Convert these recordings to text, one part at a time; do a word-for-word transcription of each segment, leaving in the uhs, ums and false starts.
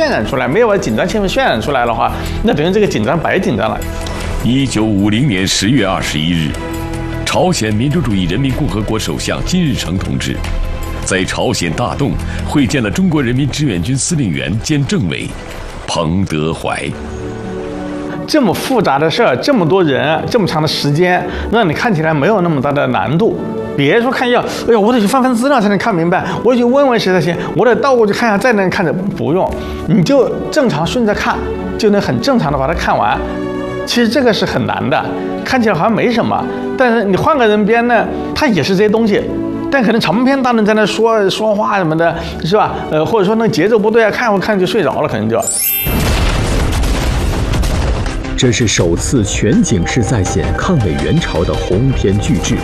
渲染出来，没有把紧张气氛渲染出来的话，那等于这个紧张白紧张了。 一九五零年十月二十一日，朝鲜民主主义人民共和国首相金日成同志在朝鲜大洞会见了中国人民志愿军司令员兼政委彭德怀。 这么复杂的事儿，这么多人，这么长的时间，让你看起来没有那么大的难度。别说看一下，哎呦，我得去翻翻资料才能看明白，我得去问问谁才行，我得倒过去看一下再能看着。不用，你就正常顺着看，就能很正常的把它看完。其实这个是很难的，看起来好像没什么，但是你换个人编呢，它也是这些东西。但可能长篇大论在那说说话什么的，是吧？呃，或者说那节奏不对啊，看我看就睡着了，可能就。 这是首次全景式再现抗美援朝的鸿篇巨制。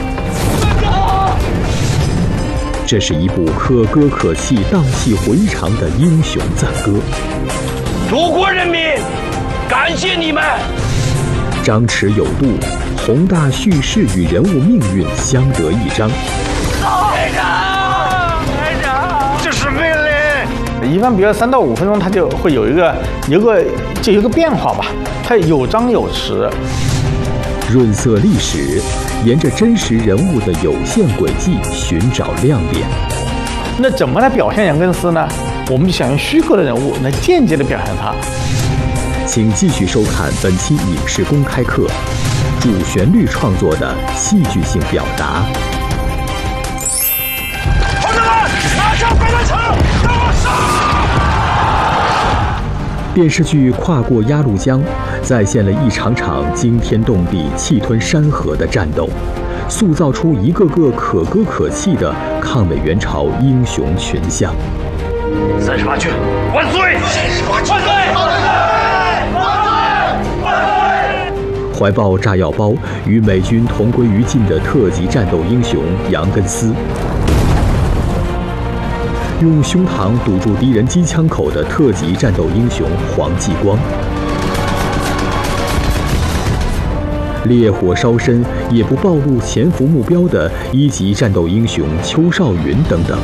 这是一部可歌可泣、荡气回肠的英雄赞歌。 祖国人民，感谢你们！ 张弛有度，宏大叙事与人物命运相得益彰。 排长，排长，这是命令。 一般比如三到五分钟，它就会有一个有个就有一个变化吧，它有张有弛。 润色历史，沿着真实人物的有限轨迹寻找亮点。 那怎么来表现杨根思呢？我们就想用虚构的人物来间接的表现他。 请继续收看本期影视公开课，主旋律创作的戏剧性表达。 同志们，拿下飞弹城，给我杀！ 电视剧《跨过鸭绿江》再现了一场场惊天动地、气吞山河的战斗，塑造出一个个可歌可泣的抗美援朝英雄群像。 三十八军万岁！三十八军万岁！万岁！万岁！万岁！ 怀抱炸药包与美军同归于尽的特级战斗英雄杨根思，用胸膛堵住敌人机枪口的特级战斗英雄黄继光，烈火烧身也不暴露潜伏目标的一级战斗英雄邱少云等等。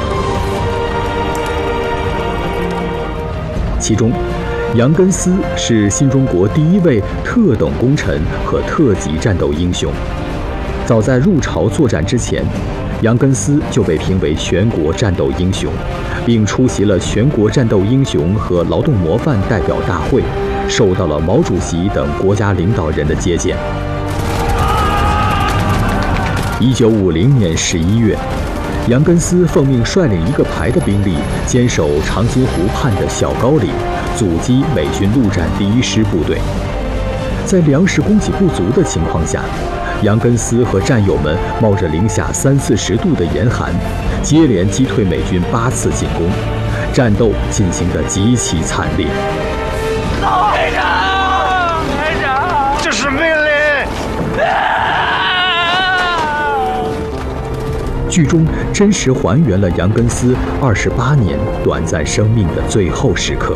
其中，杨根思是新中国第一位特等功臣和特级战斗英雄。早在入朝作战之前，杨根思就被评为全国战斗英雄，并出席了全国战斗英雄和劳动模范代表大会，受到了毛主席等国家领导人的接见。一九五零年十一月，杨根思奉命率领一个排的兵力，坚守长津湖畔的小高岭，阻击美军陆战第一师部队。在粮食供给不足的情况下，杨根思和战友们冒着零下三四十度的严寒，接连击退美军八次进攻，战斗进行得极其惨烈。 排长，排长，这是命令！ 剧中真实还原了杨根思二十八年短暂生命的最后时刻。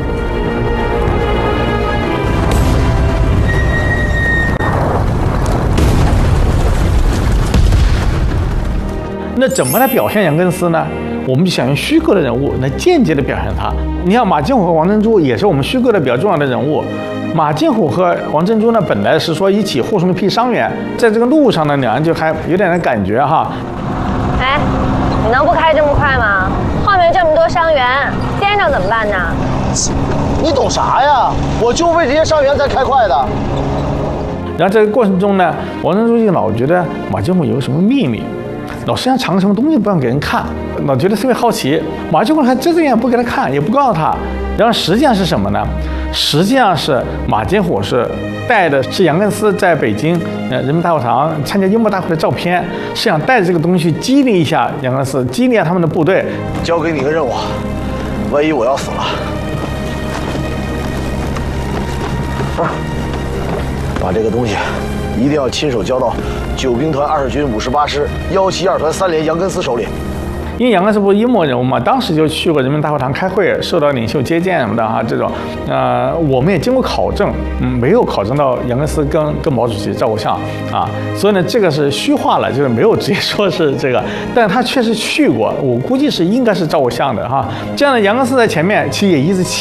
那怎么来表现杨根思呢？我们就想用虚构的人物来间接的表现他。你看马金虎和王珍珠也是我们虚构的比较重要的人物。马金虎和王珍珠呢，本来是说一起护送一批伤员，在这个路上呢，两人就还有点点感觉哈。 哎，你能不开这么快吗？后面这么多伤员，颠着怎么办呢？ 你懂啥呀？我就为这些伤员才开快的。 然后这个过程中呢，王珍珠就老觉得马金虎有什么秘密。老身上藏什么东西不让给人看，老觉得特别好奇。马金虎还遮着眼不给他看，也不告诉他。然后实际上是什么呢？实际上是马金虎是带的是杨根思在北京呃人民大会堂参加英模大会的照片，是想带着这个东西去激励一下杨根思，激励一下他们的部队。 交给你个任务，万一我要死了，啊，把这个东西一定要亲手交到九兵团二军五十八师幺七二团三连杨根思手里。 因为杨根思不是英模人物嘛，当时就去过人民大会堂开会，受到领袖接见什么的哈，这种，呃，我们也经过考证，嗯，没有考证到杨根思跟跟毛主席照过相啊，所以呢，这个是虚化了，就是没有直接说是这个，但他确实去过，我估计是应该是照过相的哈。这样的杨根思在前面，其实也一直